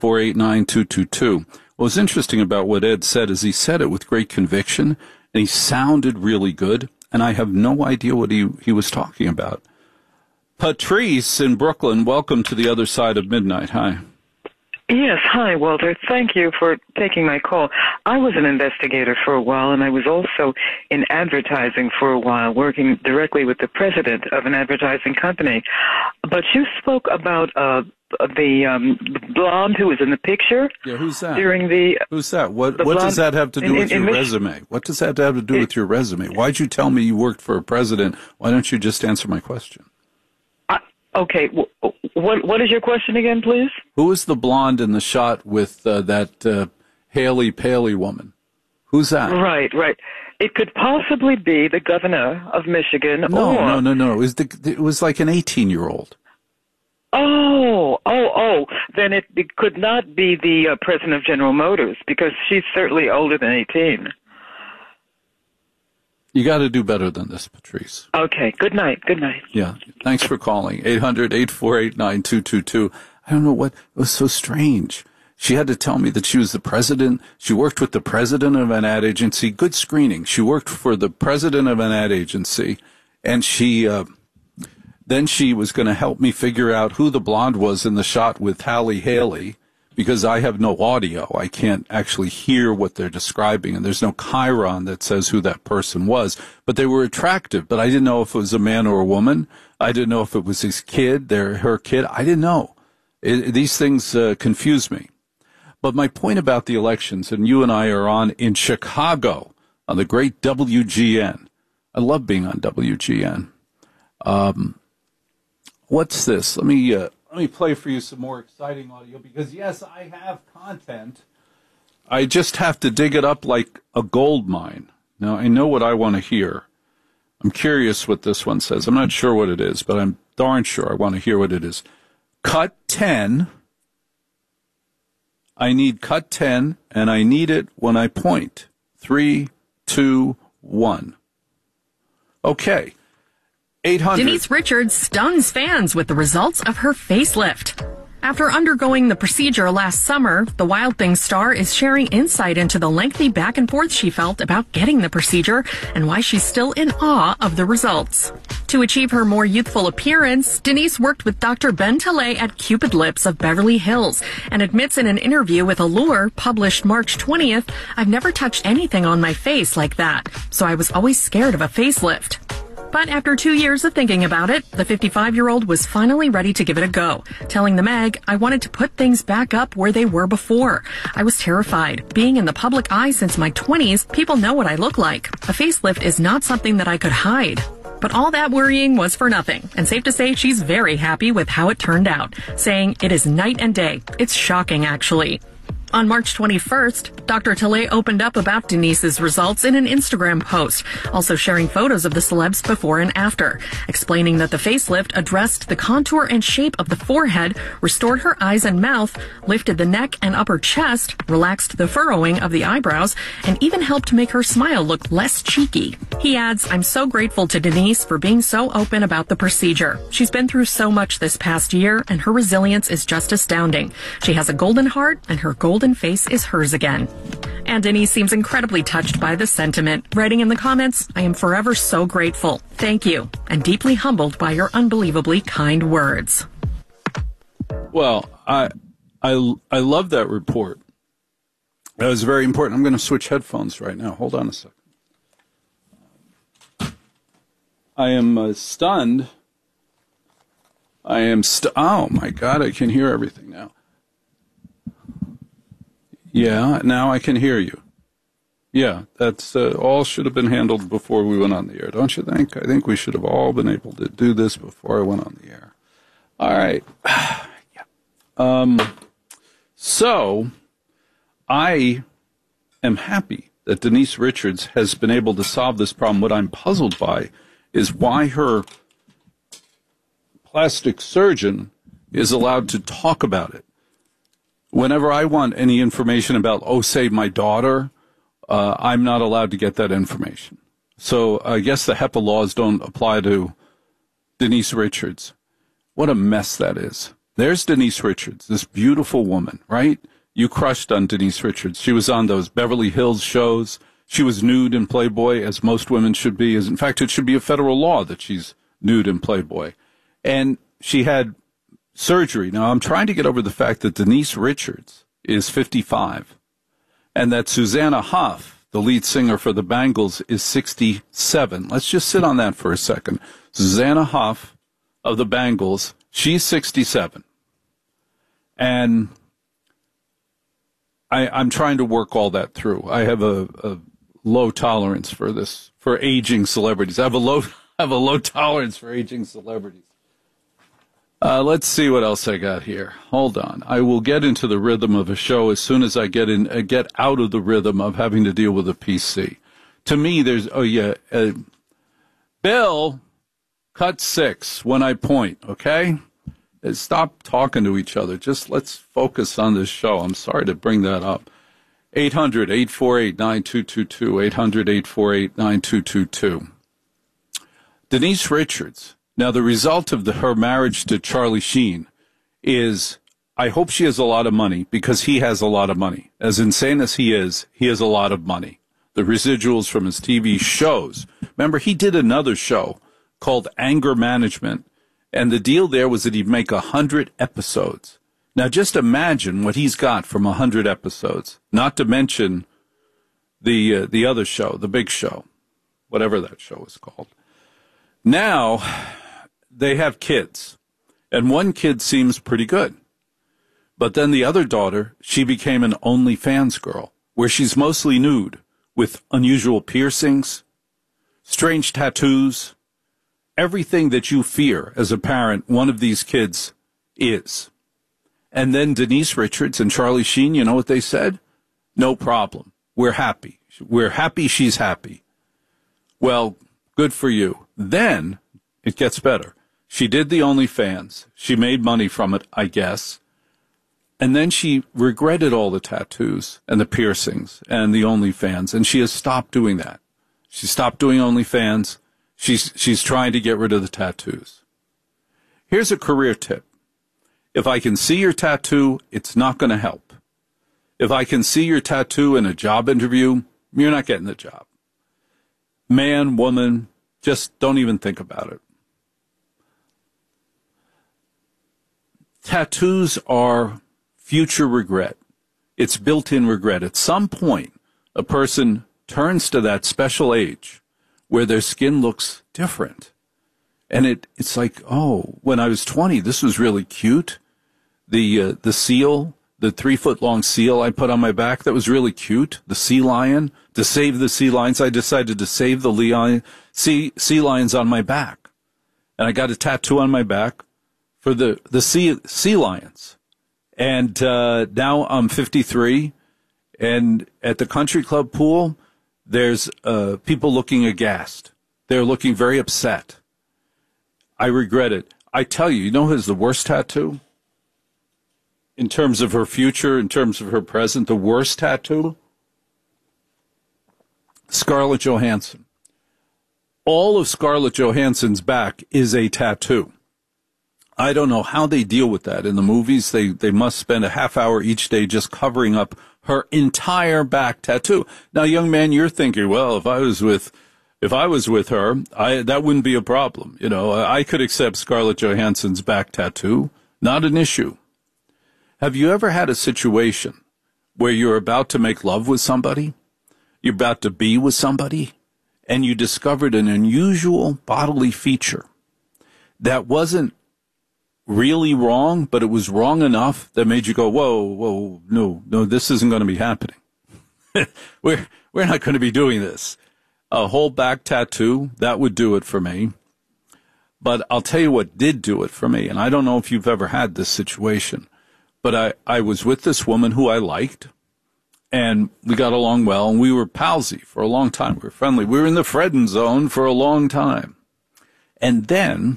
888-489-2222. What was interesting about what Ed said is he said it with great conviction, and he sounded really good, and I have no idea what he was talking about. Patrice in Brooklyn, welcome to the other side of midnight. Hi. Yes, hi, Walter. Thank you for taking my call. I was an investigator for a while, and I was also in advertising for a while, working directly with the president of an advertising company. But you spoke about the blonde who was in the picture. Yeah, who's that? Who's that? What does that have to do with your resume? What does that have to do with your resume? Why'd you tell me you worked for a president? Why don't you just answer my question? Okay, what is your question again, please? Who is the blonde in the shot with that Haley Paley woman? Who's that? Right. It could possibly be the governor of Michigan. No. It was like an 18-year-old. Oh. Then it could not be the president of General Motors, because she's certainly older than 18. You got to do better than this, Patrice. Okay. Good night. Yeah. Thanks for calling. 800-848-9222. I don't know what was so strange. She had to tell me that she was the president. She worked with the president of an ad agency. Good screening. She worked for the president of an ad agency, and then she was going to help me figure out who the blonde was in the shot with Haley Haley, because I have no audio. I can't actually hear what they're describing, and there's no chyron that says who that person was. But they were attractive, but I didn't know if it was a man or a woman. I didn't know if it was his kid, her kid. I didn't know. These things confuse me. But my point about the elections, and you and I are on in Chicago on the great WGN. I love being on WGN. What's this? Let me play for you some more exciting audio, because, yes, I have content. I just have to dig it up like a gold mine. Now, I know what I want to hear. I'm curious what this one says. I'm not sure what it is, but I'm darn sure I want to hear what it is. Cut 10. I need cut 10, and I need it when I point. 3, 2, 1. Okay. 800. Denise Richards stuns fans with the results of her facelift. After undergoing the procedure last summer, the Wild Things star is sharing insight into the lengthy back and forth she felt about getting the procedure and why she's still in awe of the results. To achieve her more youthful appearance, Denise worked with Dr. Ben Talley at Cupid Lips of Beverly Hills and admits in an interview with Allure published March 20th, "I've never touched anything on my face like that, so I was always scared of a facelift." But after 2 years of thinking about it, the 55-year-old was finally ready to give it a go, telling the Meg, "I wanted to put things back up where they were before. I was terrified. Being in the public eye since my 20s, people know what I look like. A facelift is not something that I could hide." But all that worrying was for nothing, and safe to say she's very happy with how it turned out, saying, "It is night and day. It's shocking, actually." On March 21st, Dr. Talley opened up about Denise's results in an Instagram post, also sharing photos of the celebs before and after, explaining that the facelift addressed the contour and shape of the forehead, restored her eyes and mouth, lifted the neck and upper chest, relaxed the furrowing of the eyebrows, and even helped make her smile look less cheeky. He adds, "I'm so grateful to Denise for being so open about the procedure. She's been through so much this past year, and her resilience is just astounding. She has a golden heart, and her golden face is hers again." And Denise seems incredibly touched by the sentiment, writing in the comments, "I am forever so grateful. Thank you, and deeply humbled by your unbelievably kind words." Well, I love that report. That was very important. I'm going to switch headphones right now. Hold on a second. I am stunned. Oh, my God, I can hear everything now. Yeah, now I can hear you. Yeah, that's all should have been handled before we went on the air, don't you think? I think we should have all been able to do this before I went on the air. All right. So I am happy that Denise Richards has been able to solve this problem. What I'm puzzled by is why her plastic surgeon is allowed to talk about it. Whenever I want any information about, say, my daughter, I'm not allowed to get that information. So I guess the HEPA laws don't apply to Denise Richards. What a mess that is. There's Denise Richards, this beautiful woman, right? You crushed on Denise Richards. She was on those Beverly Hills shows. She was nude in Playboy, as most women should be. In fact, it should be a federal law that she's nude in Playboy. And she had surgery. Now, I'm trying to get over the fact that Denise Richards is 55 and that Susanna Hoff, the lead singer for the Bangles, is 67. Let's just sit on that for a second. Susanna Hoff of the Bangles, she's 67. And I'm trying to work all that through. I have a low tolerance for this, for aging celebrities. I have a low tolerance for aging celebrities. Let's see what else I got here. Hold on. I will get into the rhythm of a show as soon as I get out of the rhythm of having to deal with a PC. To me, there's, Bill, cut 6 when I point, okay? Stop talking to each other. Just let's focus on this show. I'm sorry to bring that up. 800-848-9222, 800-848-9222. Denise Richards. Now, the result of her marriage to Charlie Sheen is, I hope she has a lot of money, because he has a lot of money. As insane as he has a lot of money. The residuals from his TV shows. Remember, he did another show called Anger Management, and the deal there was that he'd make 100 episodes. Now, just imagine what he's got from 100 episodes, not to mention the other show, The Big Show, whatever that show is called. Now, they have kids, and one kid seems pretty good. But then the other daughter, she became an OnlyFans girl, where she's mostly nude, with unusual piercings, strange tattoos, everything that you fear as a parent, one of these kids is. And then Denise Richards and Charlie Sheen, you know what they said? No problem. We're happy. We're happy she's happy. Well, good for you. Then it gets better. She did the OnlyFans. She made money from it, I guess. And then she regretted all the tattoos and the piercings and the OnlyFans, and she has stopped doing that. She stopped doing OnlyFans. She's trying to get rid of the tattoos. Here's a career tip. If I can see your tattoo, it's not going to help. If I can see your tattoo in a job interview, you're not getting the job. Man, woman, just don't even think about it. Tattoos are future regret. It's built-in regret. At some point, a person turns to that special age where their skin looks different. And it's like, oh, when I was 20, this was really cute. The seal, the 3-foot-long seal I put on my back, that was really cute. The sea lion. To save the sea lions, I decided to save the sea lions on my back. And I got a tattoo on my back for the sea lions. And now I'm 53, and at the country club pool, there's people looking aghast. They're looking very upset. I regret it. I tell you, you know who's the worst tattoo? In terms of her future, in terms of her present, the worst tattoo? Scarlett Johansson. All of Scarlett Johansson's back is a tattoo. I don't know how they deal with that in the movies. They must spend a half hour each day just covering up her entire back tattoo. Now, young man, you're thinking, well, if I was with her, that wouldn't be a problem. You know, I could accept Scarlett Johansson's back tattoo. Not an issue. Have you ever had a situation where you're about to make love with somebody? You're about to be with somebody, and you discovered an unusual bodily feature that wasn't really wrong, but it was wrong enough that made you go, whoa, no, this isn't going to be happening. We're not going to be doing this. A whole back tattoo, that would do it for me. But I'll tell you what did do it for me, and I don't know if you've ever had this situation, but I was with this woman who I liked, and we got along well, and we were palsy for a long time. We were friendly. We were in the friend zone for a long time. And then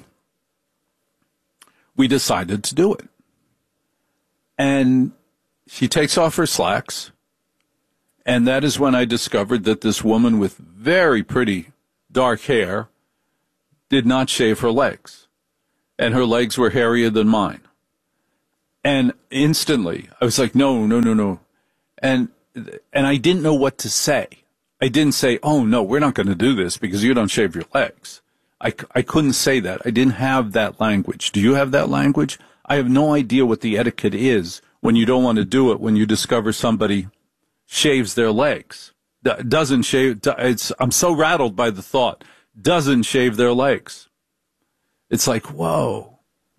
we decided to do it. And she takes off her slacks, and that is when I discovered that this woman with very pretty dark hair did not shave her legs, and her legs were hairier than mine. And instantly, I was like, no. And I didn't know what to say. I didn't say, oh, no, we're not going to do this because you don't shave your legs. I couldn't say that. I didn't have that language. Do you have that language? I have no idea what the etiquette is when you don't want to do it, when you discover somebody shaves their legs. Doesn't shave. I'm so rattled by the thought. Doesn't shave their legs. It's like, whoa.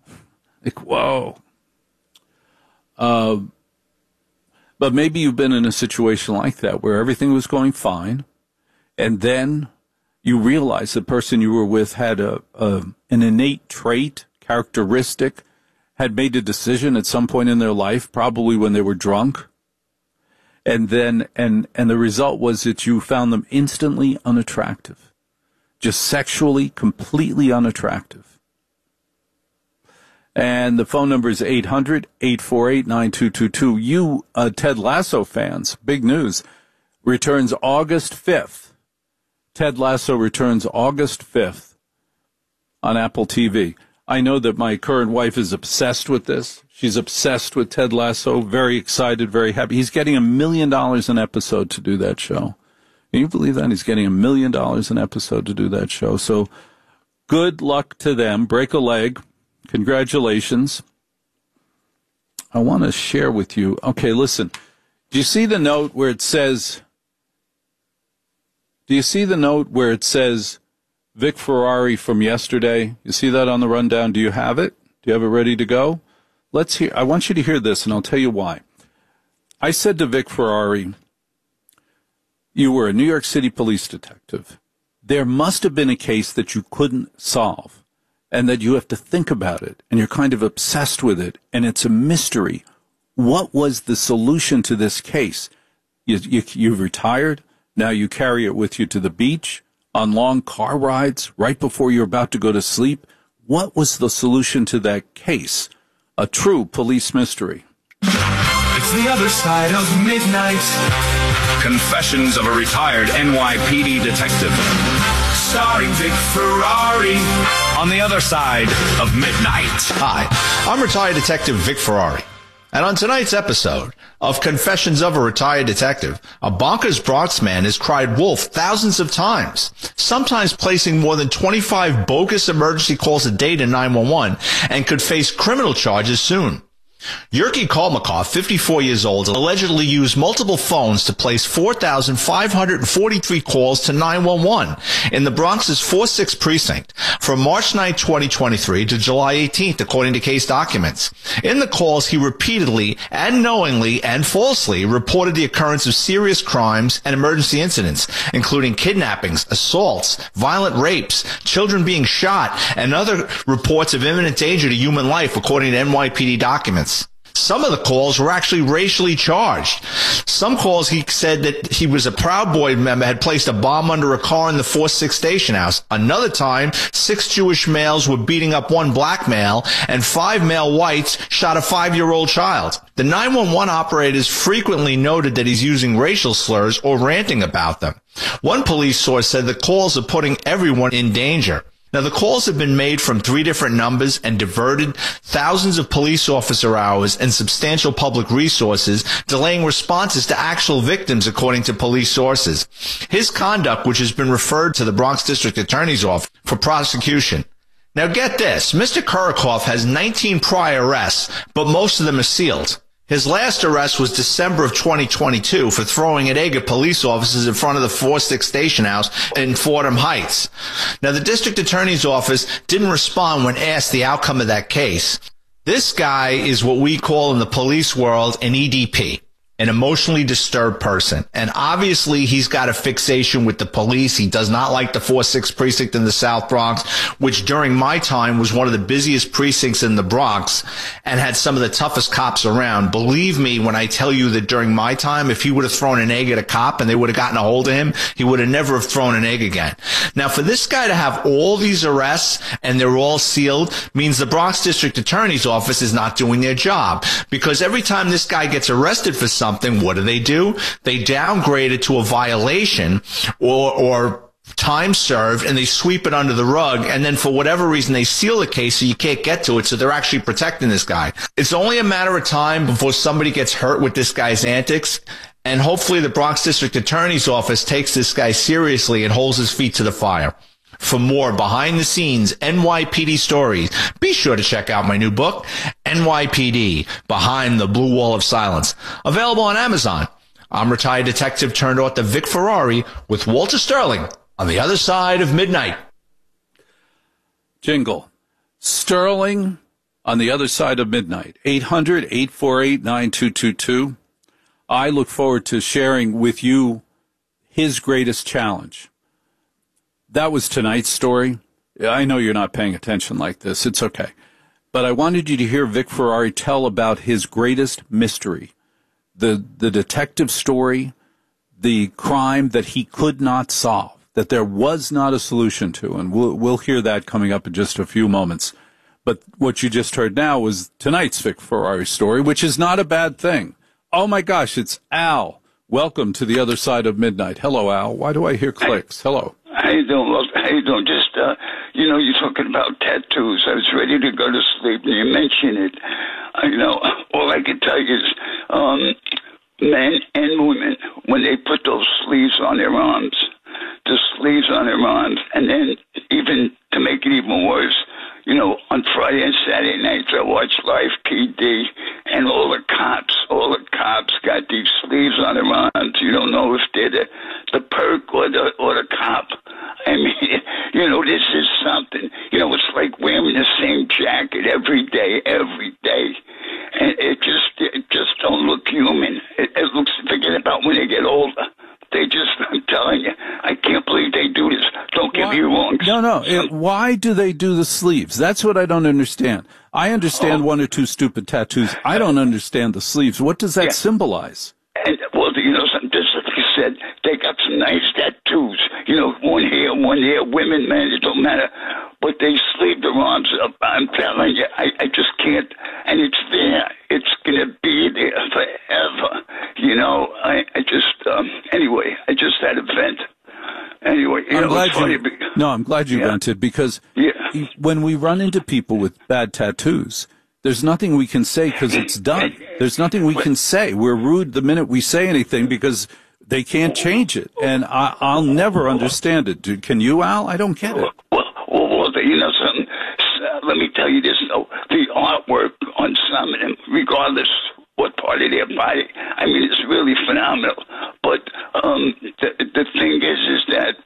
But maybe you've been in a situation like that where everything was going fine, and then you realize the person you were with had an innate trait, characteristic, had made a decision at some point in their life, probably when they were drunk, and then and the result was that you found them instantly unattractive, just sexually completely unattractive. And the phone number is 800-848-9222. You, Ted Lasso fans, big news, returns August 5th. Ted Lasso returns August 5th on Apple TV. I know that my current wife is obsessed with this. She's obsessed with Ted Lasso, very excited, very happy. He's getting $1 million an episode to do that show. Can you believe that? He's getting $1 million an episode to do that show. So good luck to them. Break a leg. Congratulations. I want to share with you. Okay, listen. Do you see the note where it says Vic Ferrari from yesterday? You see that on the rundown? Do you have it? Do you have it ready to go? Let's hear. I want you to hear this, and I'll tell you why. I said to Vic Ferrari, you were a New York City police detective. There must have been a case that you couldn't solve, and that you have to think about it, and you're kind of obsessed with it, and it's a mystery. What was the solution to this case? You've retired. Now you carry it with you to the beach, on long car rides, right before you're about to go to sleep. What was the solution to that case? A true police mystery. It's the other side of midnight. Confessions of a retired NYPD detective. Starring Vic Ferrari on the other side of midnight. Hi, I'm retired detective Vic Ferrari. And on tonight's episode of Confessions of a Retired Detective, a bonkers Bronx man has cried wolf thousands of times, sometimes placing more than 25 bogus emergency calls a day to 911, and could face criminal charges soon. Yurki Kalmakov, 54 years old, allegedly used multiple phones to place 4,543 calls to 911 in the Bronx's 4-6 precinct from March 9, 2023 to July 18th, according to case documents. In the calls, he repeatedly and knowingly and falsely reported the occurrence of serious crimes and emergency incidents, including kidnappings, assaults, violent rapes, children being shot, and other reports of imminent danger to human life, according to NYPD documents. Some of the calls were actually racially charged. Some calls he said that he was a Proud Boy member, had placed a bomb under a car in the 4-6 station house. Another time, 6 Jewish males were beating up 1 black male, and 5 male whites shot a 5-year-old child. The 911 operators frequently noted that he's using racial slurs or ranting about them. One police source said the calls are putting everyone in danger. Now, the calls have been made from 3 different numbers and diverted thousands of police officer hours and substantial public resources, delaying responses to actual victims, according to police sources. His conduct, which has been referred to the Bronx District Attorney's Office for prosecution. Now, get this. Mr. Kurikoff has 19 prior arrests, but most of them are sealed. His last arrest was December of 2022 for throwing an egg at police officers in front of the 4-6 station house in Fordham Heights. Now, the district attorney's office didn't respond when asked the outcome of that case. This guy is what we call in the police world an EDP, an emotionally disturbed person. And obviously he's got a fixation with the police. He does not like the 4-6 precinct in the South Bronx, which during my time was one of the busiest precincts in the Bronx and had some of the toughest cops around. Believe me when I tell you that during my time, if he would have thrown an egg at a cop and they would have gotten a hold of him, he would have never have thrown an egg again. Now, for this guy to have all these arrests and they're all sealed means the Bronx District Attorney's Office is not doing their job, because every time this guy gets arrested for something, what do? They downgrade it to a violation or time served, and they sweep it under the rug, and then for whatever reason they seal the case so you can't get to it, so they're actually protecting this guy. It's only a matter of time before somebody gets hurt with this guy's antics, and hopefully the Bronx District Attorney's Office takes this guy seriously and holds his feet to the fire. For more behind-the-scenes NYPD stories, be sure to check out my new book, NYPD, Behind the Blue Wall of Silence, available on Amazon. I'm retired detective turned author Vic Ferrari with Walter Sterling on the other side of midnight. Jingle. Sterling on the other side of midnight. 800-848-9222. I look forward to sharing with you his greatest challenge. That was tonight's story. I know you're not paying attention like this. It's okay. But I wanted you to hear Vic Ferrari tell about his greatest mystery. The detective story, the crime that he could not solve, that there was not a solution to, and we'll hear that coming up in just a few moments. But what you just heard now was tonight's Vic Ferrari story, which is not a bad thing. Oh my gosh, it's Al. Welcome to the other side of midnight. Hello, Al. Why do I hear clicks? Hello. How you doing? How you doing? Just, you're talking about tattoos. I was ready to go to sleep, and you mentioned it. All I can tell you is men and women, when they put those sleeves on their arms, and then even to make it even worse, on Friday and Saturday nights I watch Live PD, and all the cops got these sleeves on their arms. You don't know if they're the perk or the cop. I mean, this is something. It's like wearing the same jacket every day, and it just don't look human. It looks, forget about when they get older. I'm telling you, I can't believe they do this. Don't get me wrong. No. Why do they do the sleeves? That's what I don't understand. I understand one or two stupid tattoos. I don't understand the sleeves. What does that symbolize? And, just like you said, they got some nice tattoos. One here, women, men, it don't matter. But they sleeve their arms up. I'm telling you, I just can't. And it's there. It's going to be there forever. Anyway, I just had a vent. Anyway, I'm glad you vented, because when we run into people with bad tattoos, there's nothing we can say because it's done. There's nothing we can say. We're rude the minute we say anything because they can't change it. And I'll never understand it. Can you, Al? I don't get it. Well, something. Let me tell you this, the artwork on some of them, regardless what part of their body, I mean, it's really phenomenal. But the thing is that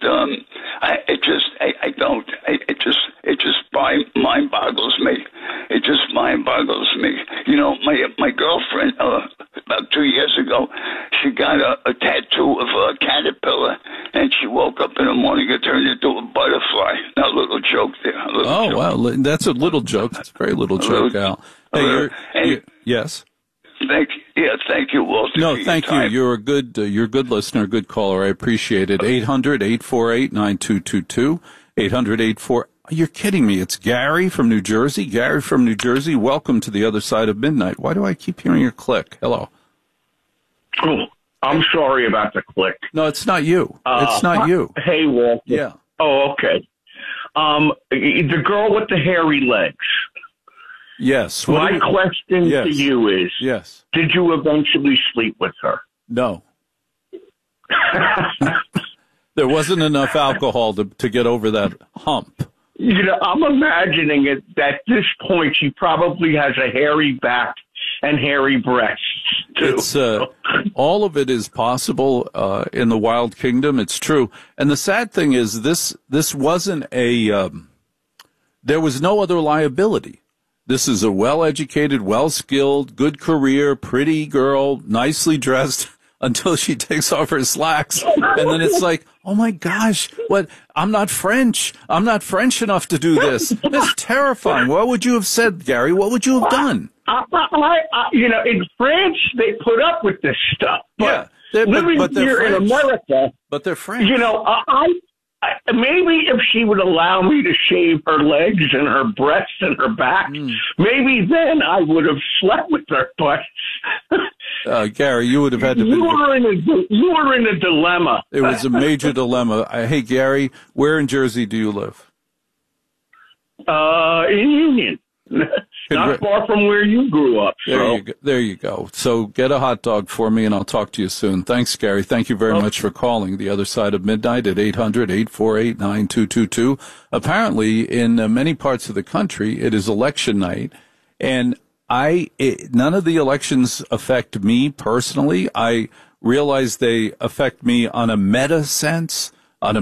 it just mind boggles me. It just mind boggles me. My girlfriend about 2 years ago, she got a tattoo of a caterpillar, and she woke up in the morning and turned into a butterfly. Now, a little joke there. Wow, that's a little joke. That's a very little joke, Al. Hey, yes. Thank you, Walter. No, thank you. You're a good listener, a good caller. I appreciate it. 800-848-9222. 800-84. You're kidding me. It's Gary from New Jersey. Gary from New Jersey, welcome to the other side of midnight. Why do I keep hearing your click? Hello. Oh, I'm sorry about the click. No, it's not you. It's not you. Hey, Walter. Yeah. Oh, okay. The girl with the hairy legs. Yes. My question to you is, yes, did you eventually sleep with her? No. There wasn't enough alcohol to get over that hump. I'm imagining it at this point she probably has a hairy back and hairy breasts, too. It's, all of it is possible in the wild kingdom. It's true. And the sad thing is this wasn't there was no other liability. This is a well-educated, well-skilled, good career, pretty girl, nicely dressed, until she takes off her slacks. And then it's like, oh my gosh, what? I'm not French. I'm not French enough to do this. It's terrifying. What would you have said, Gary? What would you have done? In France, they put up with this stuff. But yeah, living here French. in America, but they're French. maybe if she would allow me to shave her legs and her breasts and her back, maybe then I would have slept with her. But Gary, you would have had to. You were in a dilemma. It was a major dilemma. Hey, Gary, where in Jersey do you live? In Union. Not far from where you grew up. There you go. So get a hot dog for me, and I'll talk to you soon. Thanks, Gary. Thank you very much for calling The Other Side of Midnight at 800-848-9222. Apparently, in many parts of the country, it is election night, and none of the elections affect me personally. I realize they affect me on a meta sense,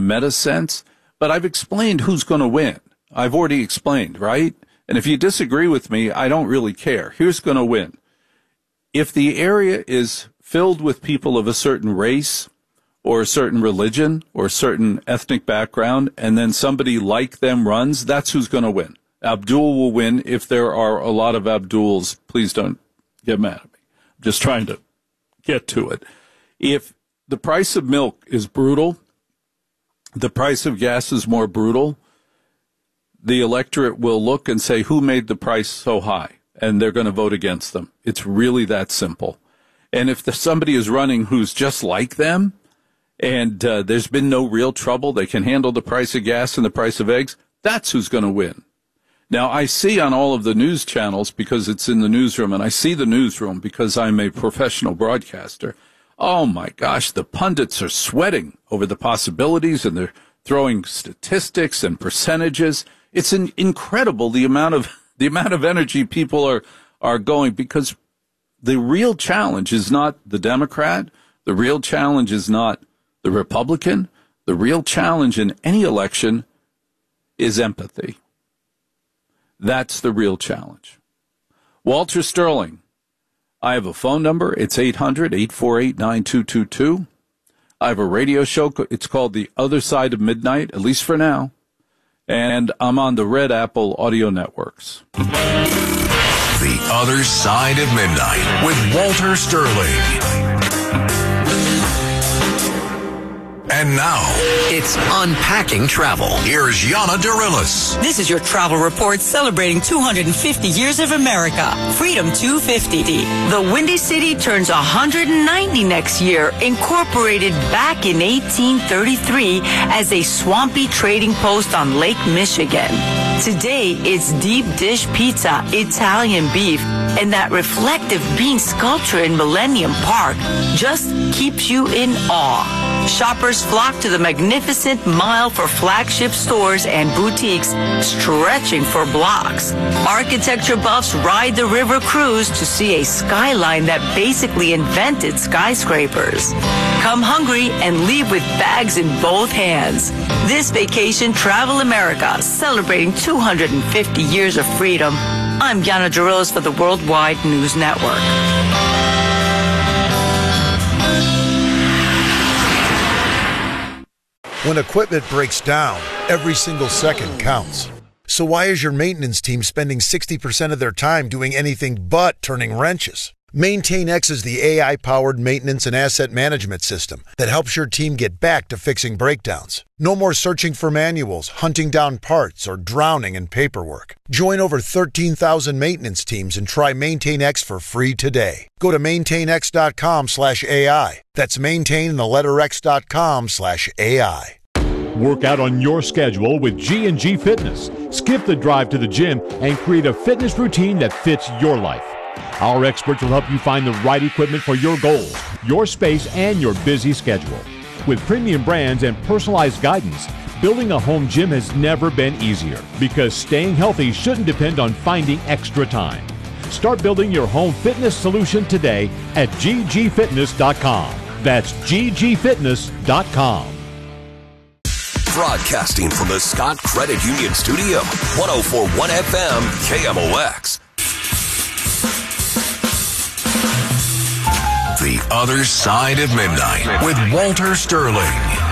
but I've explained who's going to win. I've already explained, right? And if you disagree with me, I don't really care. Who's going to win? If the area is filled with people of a certain race or a certain religion or a certain ethnic background, and then somebody like them runs, that's who's going to win. Abdul will win if there are a lot of Abduls. Please don't get mad at me. I'm just trying to get to it. If the price of milk is brutal, the price of gas is more brutal, the electorate will look and say, who made the price so high? And they're going to vote against them. It's really that simple. And if somebody is running who's just like them, and there's been no real trouble, they can handle the price of gas and the price of eggs, that's who's going to win. Now, I see on all of the news channels, because it's in the newsroom, and I see the newsroom because I'm a professional broadcaster. Oh, my gosh, the pundits are sweating over the possibilities, and they're throwing statistics and percentages. It's incredible the amount of energy people are going, because the real challenge is not the Democrat. The real challenge is not the Republican. The real challenge in any election is empathy. That's the real challenge. Walter Sterling, I have a phone number. It's 800-848-9222. I have a radio show. It's called The Other Side of Midnight, at least for now. And I'm on the Red Apple Audio Networks. The Other Side of Midnight with Walter Sterling. And now, it's Unpacking Travel. Here's Yana Dorillis. This is your travel report celebrating 250 years of America. Freedom 250. The Windy City turns 190 next year, incorporated back in 1833 as a swampy trading post on Lake Michigan. Today, it's deep dish pizza, Italian beef, and that reflective bean sculpture in Millennium Park just keeps you in awe. Shoppers flock to the magnificent mile for flagship stores and boutiques stretching for blocks. Architecture buffs ride the river cruise to see a skyline that basically invented skyscrapers. Come hungry and leave with bags in both hands. This vacation, Travel America, celebrating 250 years of freedom. I'm Yana Dorillis for the Worldwide News Network. When equipment breaks down, every single second counts. So why is your maintenance team spending 60% of their time doing anything but turning wrenches? MaintainX is the AI-powered maintenance and asset management system that helps your team get back to fixing breakdowns. No more searching for manuals, hunting down parts, or drowning in paperwork. Join over 13,000 maintenance teams and try MaintainX for free today. Go to maintainx.com/AI. That's maintain and the letter x.com/AI. Work out on your schedule with G&G Fitness. Skip the drive to the gym and create a fitness routine that fits your life. Our experts will help you find the right equipment for your goals, your space, and your busy schedule. With premium brands and personalized guidance, building a home gym has never been easier, because staying healthy shouldn't depend on finding extra time. Start building your home fitness solution today at ggfitness.com. That's ggfitness.com. Broadcasting from the Scott Credit Union Studio, 104.1 FM KMOX. The Other Side of Midnight with Walter Sterling.